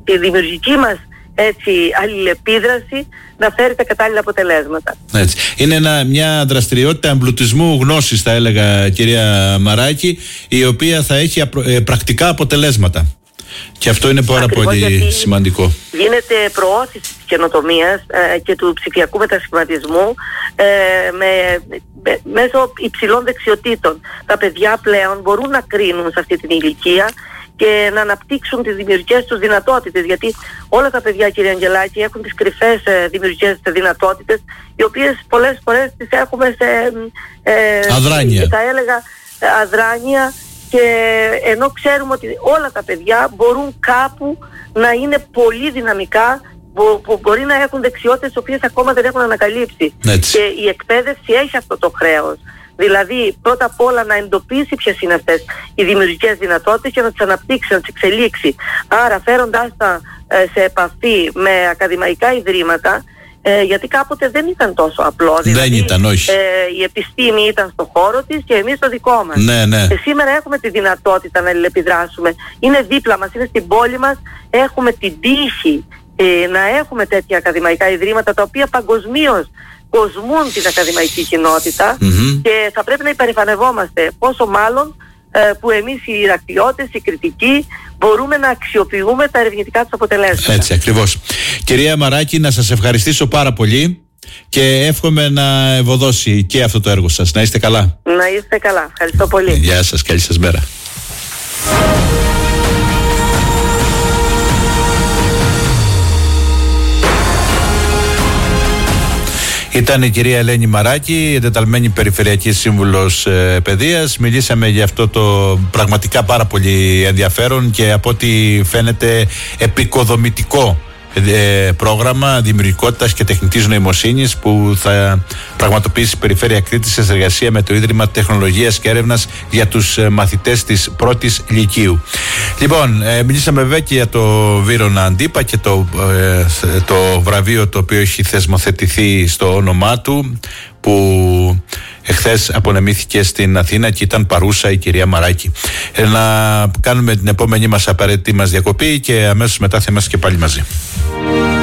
τη δημιουργική μας αλληλεπίδραση να φέρει τα κατάλληλα αποτελέσματα. Έτσι. Είναι μια δραστηριότητα εμπλουτισμού γνώσης, θα έλεγα, κυρία Μαράκη, η οποία θα έχει πρακτικά αποτελέσματα. Και αυτό είναι πάρα πολύ σημαντικό. Γίνεται προώθηση της καινοτομίας και του ψηφιακού μετασχηματισμού μέσω υψηλών δεξιοτήτων. Τα παιδιά πλέον μπορούν να κρίνουν σε αυτή την ηλικία και να αναπτύξουν τις δημιουργικές τους δυνατότητες, γιατί όλα τα παιδιά, κύριε Αγγελάκη, έχουν τις κρυφές δημιουργικές δυνατότητες, οι οποίες πολλές φορές τις έχουμε σε αδράνεια. Θα έλεγα αδράνεια, και ενώ ξέρουμε ότι όλα τα παιδιά μπορούν κάπου να είναι πολύ δυναμικά, μπορεί να έχουν δεξιότητες τις οποίες ακόμα δεν έχουν ανακαλύψει. Έτσι. Και η εκπαίδευση έχει αυτό το χρέος. Δηλαδή, πρώτα απ' όλα να εντοπίσει ποιες είναι αυτές οι δημιουργικές δυνατότητες και να τις αναπτύξει, να τις εξελίξει. Άρα, φέροντάς τα σε επαφή με ακαδημαϊκά ιδρύματα, γιατί κάποτε δεν ήταν τόσο απλό. Δηλαδή, δεν ήταν, όχι. Η επιστήμη ήταν στο χώρο της και εμείς στο δικό μας. Ναι. Και σήμερα έχουμε τη δυνατότητα να αλληλεπιδράσουμε. Είναι δίπλα μας, είναι στην πόλη μας. Έχουμε την τύχη να έχουμε τέτοια ακαδημαϊκά ιδρύματα, τα οποία παγκοσμίως κοσμούν την ακαδημαϊκή κοινότητα, και θα πρέπει να υπερηφανευόμαστε, πόσο μάλλον που εμείς οι ηρακλειώτες, οι κριτικοί, μπορούμε να αξιοποιούμε τα ερευνητικά τους αποτελέσματα. Έτσι ακριβώς. Κυρία Μαράκη, να σας ευχαριστήσω πάρα πολύ και εύχομαι να ευωδώσει και αυτό το έργο σας. Να είστε καλά. Να είστε καλά. Ευχαριστώ πολύ. Γεια σας, καλή σας μέρα. Ήταν η κυρία Ελένη Μαράκη, εντεταλμένη Περιφερειακή Σύμβουλος Παιδείας. Μιλήσαμε για αυτό το πραγματικά πάρα πολύ ενδιαφέρον και από ό,τι φαίνεται επικοδομητικό πρόγραμμα δημιουργικότητας και τεχνητής νοημοσύνης που θα πραγματοποιήσει η Περιφέρεια Κρήτης σε συνεργασία με το Ίδρυμα Τεχνολογίας και Έρευνας για τους μαθητές της πρώτης λυκείου. Λοιπόν, μιλήσαμε βέβαια και για το Βύρωνα Αντίπα και το βραβείο το οποίο έχει θεσμοθετηθεί στο όνομά του, που εχθές απονεμήθηκε στην Αθήνα και ήταν παρούσα η κυρία Μαράκη. Να κάνουμε την επόμενη μας απαραίτητη μας διακοπή και αμέσως μετά θα είμαστε και πάλι μαζί.